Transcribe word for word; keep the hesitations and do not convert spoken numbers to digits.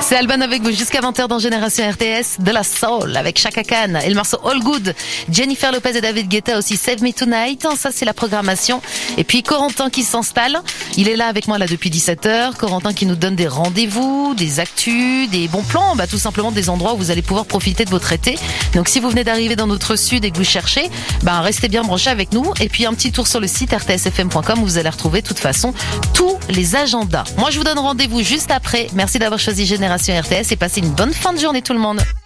C'est Alban avec vous jusqu'à vingt heures dans Génération R T S, de la soul avec Chaka Khan et le morceau All Good. Jennifer Lopez et David Guetta aussi, Save Me Tonight. Ça, c'est la programmation. Et puis Corentin qui s'installe. Il est là avec moi là depuis dix-sept heures. Corentin qui nous donne des rendez-vous, des actus, des bons plans, bah tout simplement des endroits où vous allez pouvoir profiter de votre été. Donc si vous venez d'arriver dans notre sud et que vous cherchez, bah restez bien branchés avec nous. Et puis un petit tour sur le site r t s f m point com où vous allez retrouver de toute façon tous les agendas. Moi, je vous donne rendez-vous juste après. Merci d'avoir choisi Génération R T S et passez une bonne fin de journée tout le monde.